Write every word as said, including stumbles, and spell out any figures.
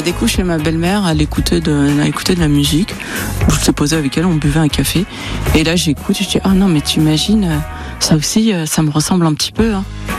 la déco chez ma belle-mère, elle écoutait de, elle écoutait de la musique. Je me suis posée avec elle, on buvait un café. Et là, j'écoute, je dis, ah non, mais t'imagines, ça aussi, ça me ressemble un petit peu. Hein.